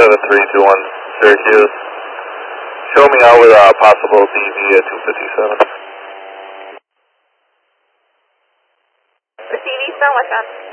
7321 Syracuse. Show me out with a possible DV at 257. Receive Eastbound westbound.